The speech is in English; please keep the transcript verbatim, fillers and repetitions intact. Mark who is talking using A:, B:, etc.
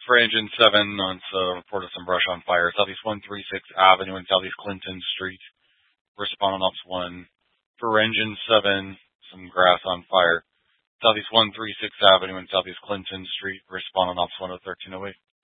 A: For Engine seven, on uh, reported some brush on fire. Southeast one thirty-sixth Avenue and Southeast Clinton Street. Respond on Ops one. For Engine seven, some grass on fire. Southeast one thirty-sixth Avenue and Southeast Clinton Street. Respond on Ops one oh thirteen oh eight.